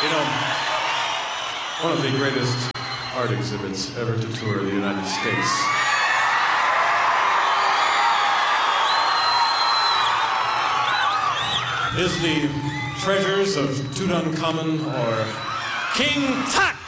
You know, one of the greatest art exhibits ever to tour the United States is the treasures of Tutankhamun or King Tut!